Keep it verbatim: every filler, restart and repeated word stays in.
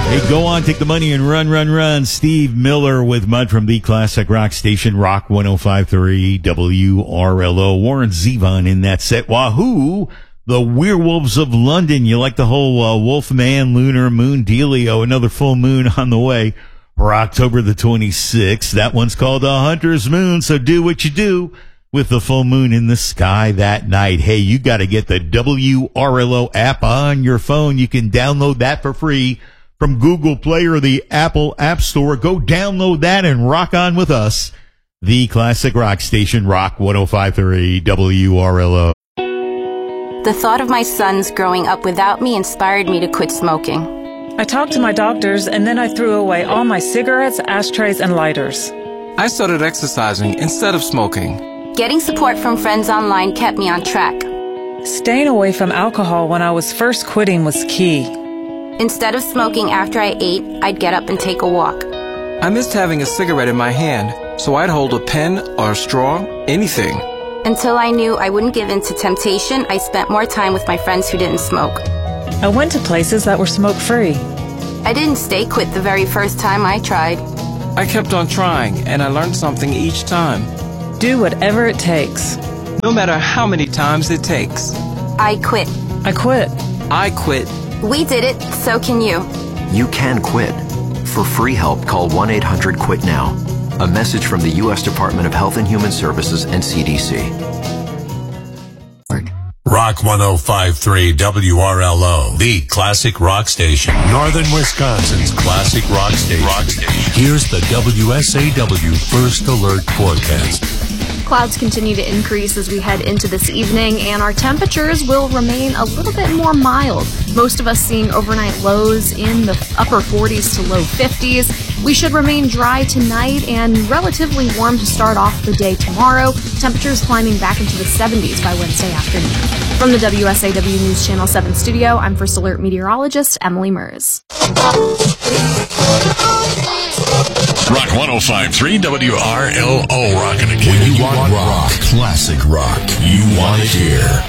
Hey, go on, take the money and run, run, run. Steve Miller with Mud from the Classic Rock Station, Rock one oh five point three W R L O. Warren Zevon in that set. Wahoo! The Werewolves of London. You like the whole uh, Wolfman, Lunar Moon dealio. Another full moon on the way for October the twenty-sixth. That one's called a Hunter's Moon, so do what you do with the full moon in the sky that night. Hey, you got to get the W R L O app on your phone. You can download that for free from Google Play or the Apple App Store. Go download that and rock on with us. The Classic Rock Station, Rock one oh five point three W R L O. The thought of my sons growing up without me inspired me to quit smoking. I talked to my doctors, and then I threw away all my cigarettes, ashtrays, and lighters. I started exercising instead of smoking. Getting support from friends online kept me on track. Staying away from alcohol when I was first quitting was key. Instead of smoking after I ate, I'd get up and take a walk. I missed having a cigarette in my hand, so I'd hold a pen or a straw, anything. Until I knew I wouldn't give in to temptation, I spent more time with my friends who didn't smoke. I went to places that were smoke-free. I didn't stay quit the very first time I tried. I kept on trying, and I learned something each time. Do whatever it takes. No matter how many times it takes. I quit. I quit. I quit. We did it, so can you. You can quit. For free help, call one eight hundred quit now. A message from the U S Department of Health and Human Services and C D C. Rock one oh five point three W R L O, the Classic Rock Station. Northern Wisconsin's Classic Rock Station. Rock Station. Here's the W S A W First Alert Forecast. Clouds continue to increase as we head into this evening, and our temperatures will remain a little bit more mild. Most of us seeing overnight lows in the upper forties to low fifties. We should remain dry tonight and relatively warm to start off the day tomorrow. Temperatures climbing back into the seventies by Wednesday afternoon. From the W S A W News Channel seven studio, I'm First Alert meteorologist Emily Mers. Rock one oh five point three W R L O, rockin' again. When you want rock, classic rock, you want it here.